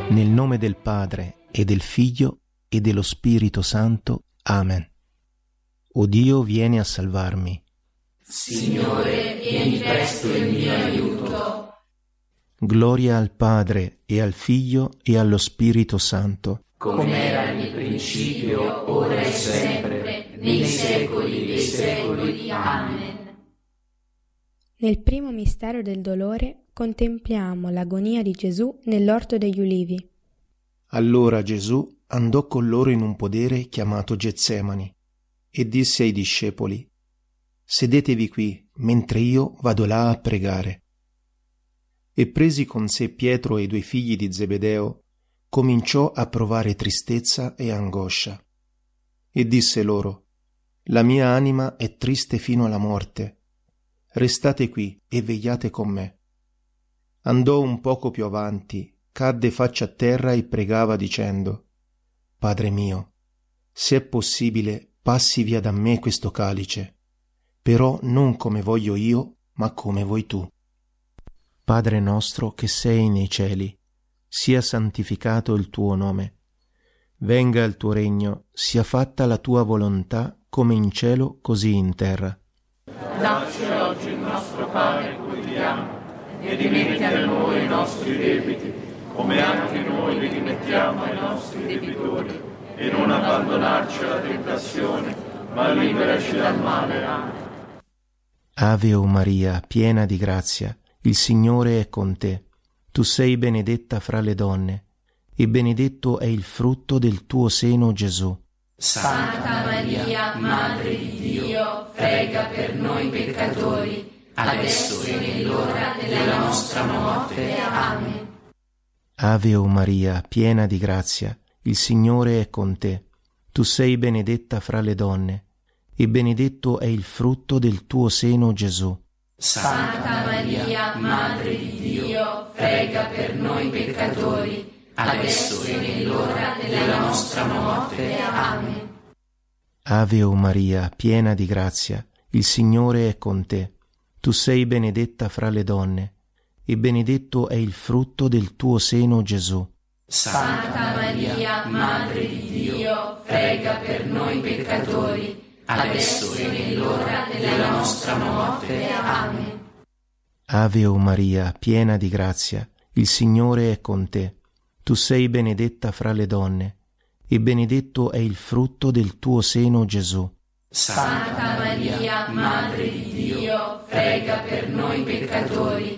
Nel nome del Padre e del Figlio e dello Spirito Santo. Amen. O Dio, vieni a salvarmi. Signore, vieni presto in mio aiuto. Gloria al Padre e al Figlio e allo Spirito Santo. Come era nel principio, ora e sempre, nei secoli dei secoli. Amen. Nel primo mistero del dolore contempliamo l'agonia di Gesù nell'orto degli ulivi. Allora Gesù andò con loro in un podere chiamato Getsemani e disse ai discepoli: sedetevi qui, mentre io vado là a pregare. E presi con sé Pietro e i 2 figli di Zebedeo, cominciò a provare tristezza e angoscia. E disse loro: la mia anima è triste fino alla morte. Restate qui e vegliate con me. Andò un poco più avanti, cadde faccia a terra e pregava dicendo: Padre mio, se è possibile, passi via da me questo calice, però non come voglio io, ma come vuoi tu. Padre nostro che sei nei cieli, sia santificato il tuo nome. Venga il tuo regno, sia fatta la tua volontà, come in cielo, così in terra. Dacci oggi il nostro pane quotidiano e rimetti a noi i nostri debiti, come anche noi li rimettiamo ai nostri debitori, e non abbandonarci alla tentazione, ma liberaci dal male. Amen. Ave o Maria, piena di grazia, il Signore è con te. Tu sei benedetta fra le donne, e benedetto è il frutto del tuo seno, Gesù. Santa Maria, Madre di Dio, prega per noi peccatori, adesso e nell'ora della nostra morte. Amen. Ave o Maria, piena di grazia, il Signore è con te. Tu sei benedetta fra le donne, e benedetto è il frutto del tuo seno, Gesù. Santa Maria, Madre di Dio, prega per noi peccatori, adesso e nell'ora della nostra morte. Amen. Ave o Maria, piena di grazia, il Signore è con te. Tu sei benedetta fra le donne, e benedetto è il frutto del tuo seno, Gesù. Santa Maria, Madre di Dio, prega per noi peccatori, adesso e nell'ora della nostra morte. Amen. Ave o Maria, piena di grazia, il Signore è con te. Tu sei benedetta fra le donne, e benedetto è il frutto del tuo seno, Gesù. Santa Maria, Madre di Dio, prega per noi peccatori,